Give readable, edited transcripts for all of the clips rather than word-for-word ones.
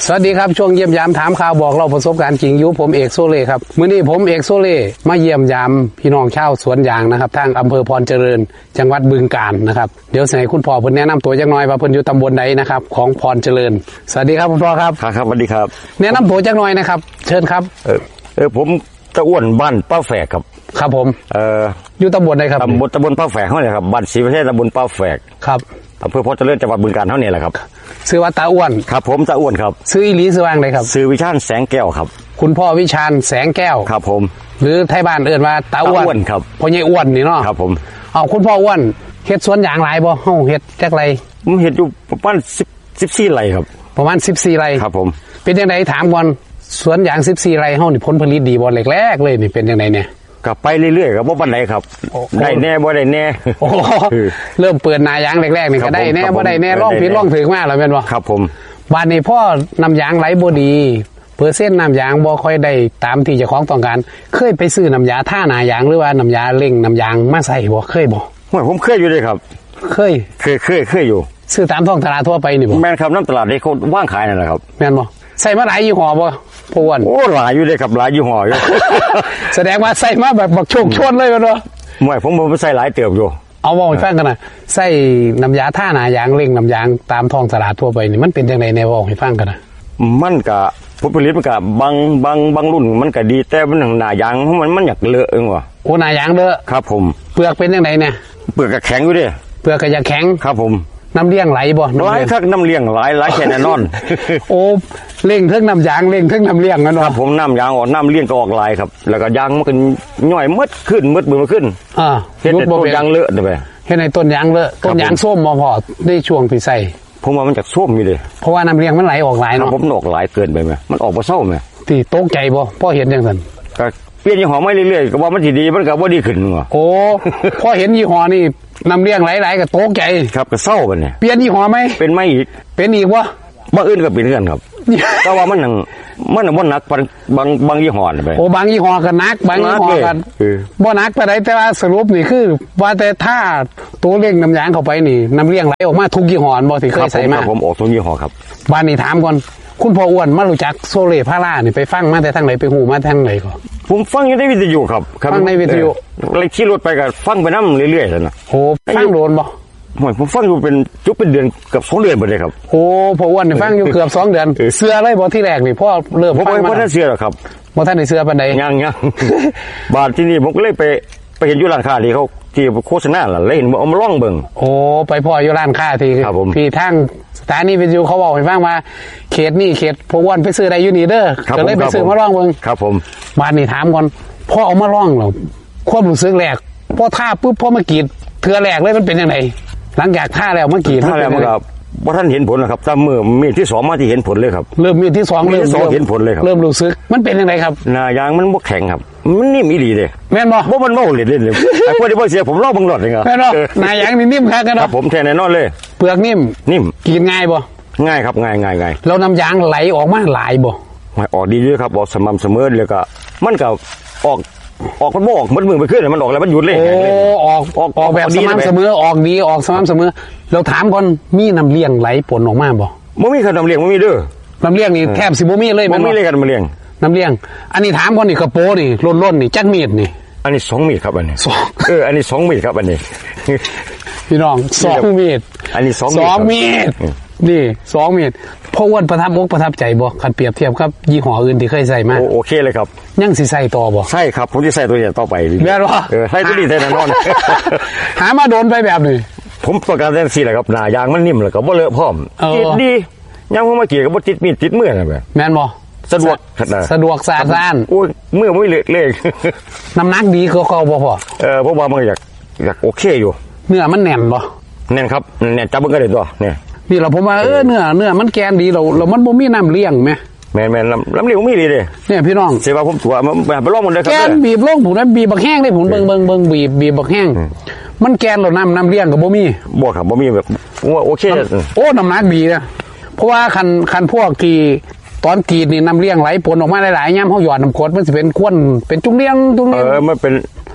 สวัสดีครับช่วงเยี่ยมยามถามข่าวบอกเล่าประสบการณ์จริงอยู่ผมเอกโซเล่ครับมื้อนี้ผมเอกโซเล่มาเยี่ยมยามพี่น้องชาวสวนยางนะครับทางอำเภอพรเจริญจังหวัดบึงกาฬนะครับเดี๋ยวให้คุณพ่อเพิ่นแนะนำตัวจักหน่อยว่าเพิ่นอยู่ตำบลใดนะครับของพรเจริญสวัสดีครับคุณพ่อครับครับสวัสดีครับแนะนำตัวจักหน่อยนะครับเชิญครับผมตะอ้วนบ้านป้าแฝกครับครับผมอยู่ตำบลใดครับตำบลป้าแฝกเฮาเนี่ยครับบ้านศรีประเทศตำบลป้าแฝกครับอำเภอพรเจริญจังหวัดบึงกาฬเฮาเนี่ยแหละครับชื่อว่าตาอ้วนครับผมตาอ้วนครับชื่ออีหลีชื่อว่างเลยครับชื่อวิชาญแสงแก้วครับคุณพ่อวิชาญแสงแก้วครับผมหรือไทยบ้านเอิ้นว่าตาอ้วนครับพ่อใหญ่อ้วนนี่เนาะครับผมคุณพ่ออ้วนเฮ็ดสวนยางหลายบ่เฮาเฮ็ดจักไรผมเฮ็ดอยู่ประมาณ14ไร่ครับประมาณ14ไร่ครับผมเป็นจังไดถามก่อนสวนยาง14ไร่เฮานี่ผลผลิตดีบ่แรกๆเลยนี่เป็นจังไดเนี่ยก็ไปเรื่อยๆก็บ่ปานใดครับได้แน่บ่ได้แน่โอ้เริ่มเปิดหน้ายางแรกๆนี่ก็ได้แน่บ่ได้แน่ลองผิดลองถูกมาแล้วแม่นบ่ครับผมบัดนี้พ่อนำยางไหลบ่ดีเปอร์เซ็นต์น้ำยางบ่ค่อยได้ตามที่เจ้าของต้องการเคยไปซื้อน้ำยาท่าหน้ายางหรือว่าน้ำยาเร่งน้ำยางมาใส่บ่เคยบ่ผมเคยอยู่เลยครับเคยอยู่ซื้อตามท้องตลาดทั่วไปนี่บ่แม่นครับน้ำตลาดที่เขาว่างขายนั่นแหละครับแม่นบ่ใส่มาหลายยี่ห้อบ่พ่ออ้วนโอ้หลายอยู่เลยครับหลายยี่ห้ออยู่แสดงว่าใส่มาแบบบักโชคชนเลยแม่นบ่ผมใส่หลายเติบอยู่เอาบอกให้ฟังกันนะใส่น้ำยาท่าหน้ายางเร่งน้ำยางตามท้องตลาดทั่วไปนี่มันเป็นยังไงในบอกให้ฟังกันนะมันก็ผลผลิตมันก็บางรุ่นมันก็ดีแต่มันหน้ายางมันอยากเลอะเองว่ะโอ้หน้ายางเลอะครับผมเปลือกเป็นยังไงเนี่ยเปลือกก็แข็งอยู่ดิเปลือกก็ยังแข็งครับผมน้ำเลี้ยงไหลบ่ไหลครับน้ำเลี้ยงไหลแค่แน่นอนโอ้เร่งทั้งน้ำยางเร่งทั้งน้ำเลี้ยงกันเนาะครับผมน้ำยางออกน้ำเลี้ยงก็ออกไหลครับแล้วก็ยางมันก็ย่อยมืดขึ้นมืดเบิ่งขึ้นเฮ็ดต้นยางเลอะไปเฮ็ดในต้นยางเลอะต้นยางส้มบ่พอได้ช่วงที่ใส่ผมว่ามันจากส้มอยู่เลยเพราะว่าน้ำเลี้ยงมันไหลออกหลายเนาะผมออกไหลเกินไปมั้ยมันออกบ่เศร้ามั้ยที่ตกใจบ่พ่อเห็นจังซั่นก็เปลี่ยนยี่ห้อมาเรื่อยๆก็ว่ามันสิดีมันก็บ่ดีขึ้นว่ะโอ้พ่อเห็นยี่ห้อนี่น้ำเลี้ยงไหลๆก็ตกใจครับก็เศร้าบัดนี้เปลี่ยนยี่ห้อมั้ยเป็นมั้ยอีกเป็นอีกบ่บางอื่นก็เป็นเรื่องครับแต่ว่ามันบ่หนักบางยี่ห้อไปโอ้บางยี่ห้อก็หนักบางยี่ห้อก็บ่หนักปานใดแต่ว่าสรุปนี่คือว่าแต่ถ้าตัวเร่งน้ำยางเข้าไปนี่น้ำเลี้ยงไหลออกมาทุกยี่ห้อบ่ที่เคยใส่มาผมออกทุกยี่ห้อครับบ้านนี้ถามก่อนคุณพ่ออ้วนมารู้จักโซเล่พารานี่ไปฟังมาแต่ทางไหนไปหูมาทางไหนก่อนผมฟังอยู่ในวิทยุครับฟังในวิทยุเลยขี่รถไปก็ฟังไปนำเรื่อยๆแล้วนะโอ้ฟังโดนบ่ผมฟังอยู่เป็นจุเป็นเดือนเกือบ2เดือนบ่ได้ครับโอ้พ่ออ้วนนี่ฟังอยู่เกือบ2เดือนเสื้อเลยบ่ที่แรกนี่พ่อเริ่มฟังมาบ่ทันเสื้อหรอกครับบ่ทันได้เสื้อปานใดยังบาดที่นี่ผมก็เลยไปเห็นอยู่ร้านค้าที่เขาที่โฆษณาล่ะเลยเห็นเอามาลองเบิ่งโอ้ไปพ่ออยู่ร้านค้าที่พี่ทางสถานีวิทยุเขาบอกให้ฟังว่าเขตนี่เขตพ่ออ้วนไปซื้อได้อยู่นี่เด้อก็เลยไปซื้อมาลองเบิ่งครับผมบ้านนี่ถามก่อนพ่อเอามาลองแล้วความรู้สึกแรกพอท่าปุ๊บพอมากรีดเทื่อแรกเลยมันเป็นจังไดหลังจากท่าแล้วเมื่อกี้ท่าแล้วมันก็บ่ทันเห็นผลนะครับแต่เมื่อมีที่2มาที่เห็นผลเลยครับเริ่มมีที่2เริ่มเห็นผลเลยครับเริ่มรู้สึกมันเป็นยังไงครับหน้ายางมันบ่แข็งครับมันนิ่มอีหลีเด้แม่นบ่มันเว้าเล่นๆไอ้พวกที่บ่เสียผมลองเบิ่งรอดจังแม่นบ่หน้ายางนี่นิ่มคักกันเนาะครับผมแท้แน่นอนเลยเปลือกนิ่มกินง่ายบ่ง่ายครับง่ายแล้วน้ำยางไหลออกมาหลายบ่ออกดีด้วยครับออกสม่ำเสมอเลยก็มันก็ออกมันบ่ออกมือไปขึ้นมันออกแล้วมันหยุดเลยโอ้ออกแบบสม่ำเสมอออกดีออกสม่ำเสมอเราถามก่อนมีน้ำเลี้ยงไหลผลออกมาบ่มีครับน้ำเลี้ยงบ่มีเด้อน้ำเลี้ยงนี่แทบสิบ่มีเลยบ่มีเลยครับน้ำเลี้ยงอันนี้ถามก่อนนี่กระโปนี่ล้นๆนี่จักมีดนี่อันนี้2มีดครับอันนี้อันนี้2มีดครับอันนี้พี่น้อง2มีดอันนี้ 2มีดนี่2มีดพ่ออ้วนประทับอกประทับใจบ่คันเปรียบเทียบครับยี่ห้ออื่นที่เคยใส่มาโอเคเลยครับยังสิใส่ต่อบ่ใช่ครับผมสิใส่ตัวนี้ต่อไปแม่นบ่ใส่ตัวนี้แน่นอนหามาโดนไปแบบนี้ผมประกันจังซี่แหละครับหน้ายางมันนิ่มแล้วก็บ่เลอะพร้อมติดดียังผมมาเกี่ยก็บ่ติดมีดติดมือน่ะแม่นบ่สะดวกสะอาดซ่านโอ้ยมือบ่เลอะน้ำหนักดีก็เข้าบ่พอผมว่ามันอยากโอเคอยู่เนื้อมันแน่นบ่แน่นครับแน่นจับมันก็ได้ตัวนี่เราผมว่าเนื้อมันแกนดีเรามันบ่มีน้ำเลี้ยงแม่แม่นน้ำเลี้ยงมีดีเด้เนี่ยพี่น้องเสียว่าผมตัวมันไปลองมันได้ครับแกนบีบลงผมนั้นบีบบักแห้งได้ผมเบิ่งบีบบักแห้งมันแกนเราน้ำเลี้ยงก็บ่มีบ่ครับบ่มีแบบว่าโอเคโอ้น้ำหนักดีนะเพราะว่าคันพวกที่ตอนกรีดนี่น้ำเลี้ยงไหลผลออกมาหลายๆย่ำเฮาหยอดน้ำกรดมันสิเป็นข้นเป็นจุ้งเลี้ยงมันเป็น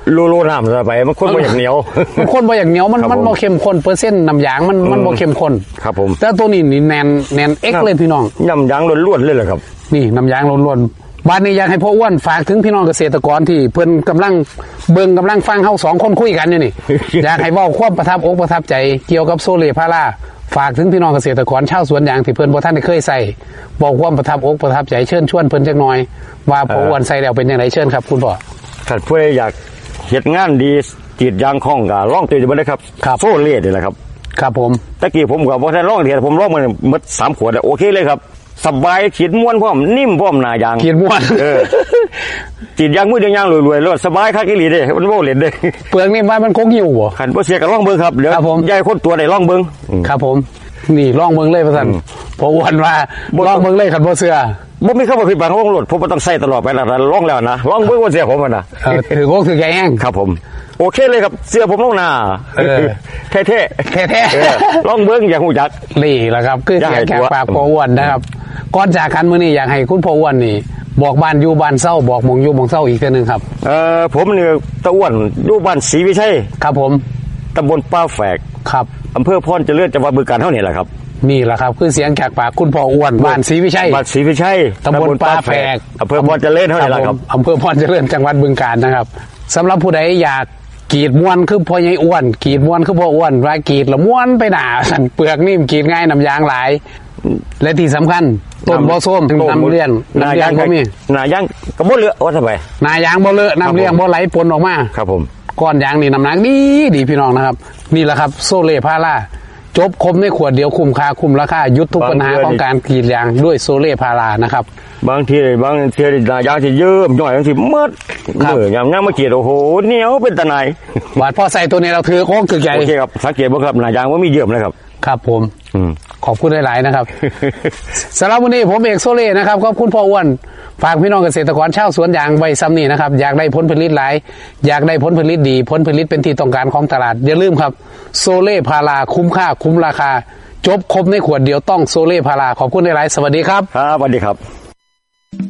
โลน้ำจะไปมันข้นบ่อย่างเหนียวมันข้นบ่อย่างเหนียวมันบ่เข้มข้นเปอร์เซ็นต์น้ำยางมันบ่เข้มข้นครับผมแต่ตัวนี้นี่แน่นเอ็กเลยพี่น้องน้ำยางล้วนๆเลยเหรอครับนี่น้ำยางล้วนๆบ้านนี้อยากให้พ่ออ้วนฝากถึงพี่น้องเกษตรกรที่เพิ่นกำลังฟังเฮา2คนคุยกันอยู่นี่ อยากให้เว้าความประทับอกประทับใจเกี่ยวกับโซเล่พาราฝากถึงพี่น้องเกษตรกรชาวสวนยางที่เพิ่นบ่ทันได้เคยใส่บอกความประทับอกประทับใจเชิญชวนเพิ่นจักหน่อยว่าพ่ออ้วนใส่แล้วเป็นจังไดเชิญครับคุณพ่อถ้าผู้ใดอยากเฮ็ดงานดีจีดยางคล่องก็ลองตัวอยู่บ่ได้ครับโซเล่นี่แหละครับครับผมตะกี้ผมก็บ่ทันลองเฮ็ดผมลองมันหมด3ขวดโอเคเลยครับสบายขีดม้วนพร้อมนิ่มพร้อมหน้ายางขีดม้วนจีดยางมือเดียวยางรวยๆรถสบายคักอีหลีเด้มันบ่เล่นเด้เปลือกนี่มันคงหิวบ่คันบ่เสียก็ลองเบิ่งครับเดี๋ยวใหญ่คนตัวได้ลองเบิ่งครับผมนี่ลองเบิ่งเลยว่าซั่นพอวันว่าลองเบิ่งเลยคันบ่เชื่อบ่มีคำว่าผิดบางของรถผมบ่ต้องใส่ตลอดไปล่ะลองแล้วนะลองเบิ่งว่าเสียผมน่ะถือโกถือแกงครับผมโอเคเลยครับเสื้อผมลงหน้าเท่ๆลองเบิ่งอยากฮู้จักนี่แหละครับคือเสียงแขกปากพออ้วนนะครับก่อนจากกันมื้อนี้อยากให้คุณพ่ออ้วนนี่บอกบ้านอยู่บ้านเศร้าบอกหม่องอยู่หม่องเศร้าอีกเทื่อนึงครับผมนี่ตะอ้วนอยู่บ้านศรีวิชัยครับผมตำบลป้าแฝกครับอำเภอพรเจริญจังหวัดบึงกาฬเฮานี่แหละครับนี่แหละครับคือเสียงแขกปากคุณพ่ออ้วนบ้านศรีวิชัยบ้านศรีวิชัยตำบลป้าแฝกอำเภอพรเจริญเฮานี่แหละครับอำเภอพรเจริญจังหวัดบึงกาฬนะครับสำหรับผู้ใดอยากกรีดม้วนคือพ่อใหญ่อ้วนกรีดม้วนคือพ่ออ้วนว่ากรีดละม้วนไปหนาสั่นเปลือกนิ่มกรีดง่ายน้ำยางหลายและที่สำคัญต้นบ่ส้มน้ำเลี้ยงก็มีน้ำยางก็บ่เลอะว่าทำไมน้ำยางบ่เลอะน้ำเลี้ยงบ่ไหลปนออกมาครับผมก้อนยางนี่น้ำหนักดีพี่น้องนะครับนี่แหละครับโซเล่พาราจบคมในขวดเดียวคุ้มค่าคุ้มราคายุดทุกปัญหาของการกรีดยางด้วยโซเล่พารานะครับบางทีน้ำยางที่เยิ้มย่อยบางทีมืดยางมาเกลียดโอ้โหเหนียวเป็นตะไนหวานพอใส่ตัวนี้เราถือโค้งถือใหญ่โอเคครับสังเกตบ่ครับน้ำยางว่ามีเยิ้มเลยครับครับผมขอบคุณหลายๆนะครับสำหรับวันนี้ผมเอกโซเล่นะครับขอบคุณพ่ออ้วนฝากพี่น้องเกษตรกรชาวสวนยางไว้ซ้ำนี่นะครับอยากได้ผลผลิตหลายอยากได้ผลผลิตดีผลผลิตเป็นที่ต้องการของตลาดอย่าลืมครับโซเล่พาราคุ้มค่าคุ้มราคาจบครบในขวดเดียวต้องโซเล่พาราขอบคุณหลายๆสวัสดีครับครับสวัสดีครับ